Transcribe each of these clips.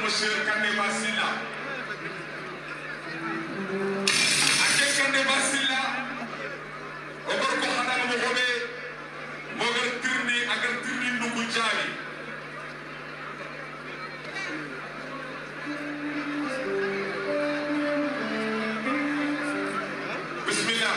monsieur Kande Basila. Ake Kande Basila. Obar ko hana mo hobe. Mogar tirni agar tirni ndugu jari. Bismillah.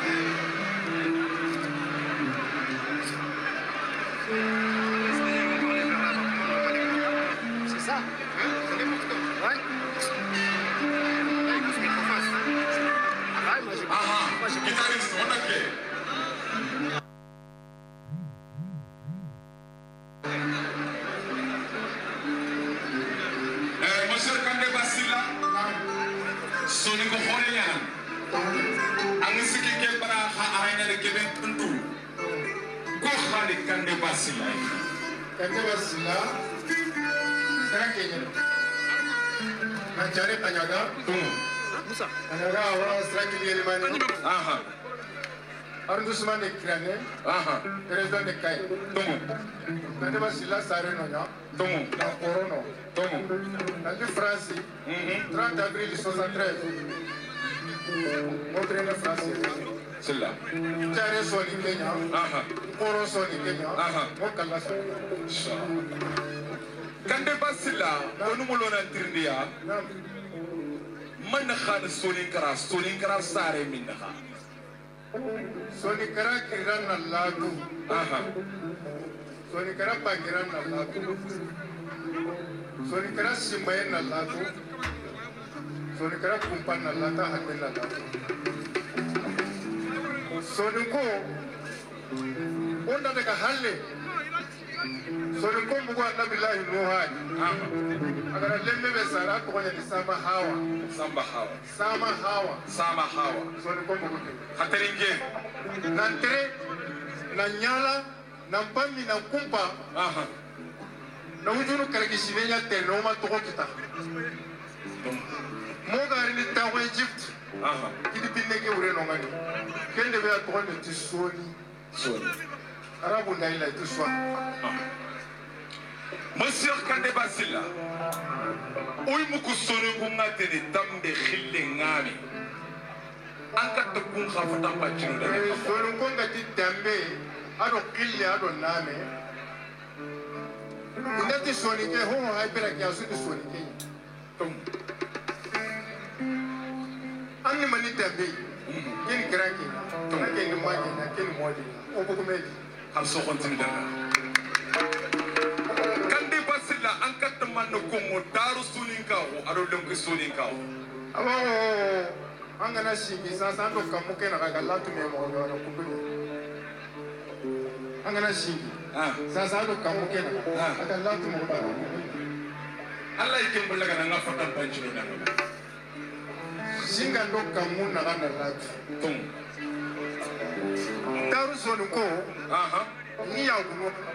C'est ça? C'est n'importe quoi. Ouais. Qu'est-ce qu'il faut faire? Ah, moi j'ai Guitariste, on a fait. Monsieur Kande Basila, Soningo Horeyan, Angisiki Kebara, Arena de Kevin Tundu, Kohani Kande Basila. Kande Basila, Serakenyan. Mencari Panyaga, Panyaga orang Serakin di mana? Aha. Arundusman de Krane, Aha. President de Kai. Kande Basila Sarenonya, dans Corono. Dans la France, 30 avril 73, entraîneur français. C'est là. Tchare Soni Kenya, Coro Soni Kenya, Mokala Soni. Kande Basila, onu molona ntirndiya, man khan Soninkara sare minna. Sonikara kiran nallatu. Sonikara pangiran nallatu. Sonikara simbayan nallatu. Sonikara kumpan nallata hakin nallatu. Soniko onda daga halle. Soniko mugo nabillahi nuhani. Agar lemme be sara ko ni sama hawa. Soniko mugo. Hateringe. Nantre, Nanyala, Nampami, Namkumpa, Naujuru Karagishivenya, Tenoma Tokita. Moga in the town of Egypt, Philippine Urenomani. Can they wear going to Sony? Arabu Naila to Swan. Monsieur Kande Basila, Uymukusuru Kungatini, Tamde Hillingami. Aka tukun khafata pachino da sonu konga titambe ado kille ado name ndati sonike ho haibera kya su sonike anni mani tambe kin kraki ake ni mani na kin modi o ko komedi har so kontin da Kande Basila an katta man ko mo daru suninka o ado lenko suninka abo angana shingi sasa ndo kamuke na kagalatu me mo na kumbuni angana shingi sasa ndo kamuke na kagalatu mo ba Allah yake bulaga na ngafata panchino da shinga ndo kamuna kana latu daru sonu ko ni ya kuno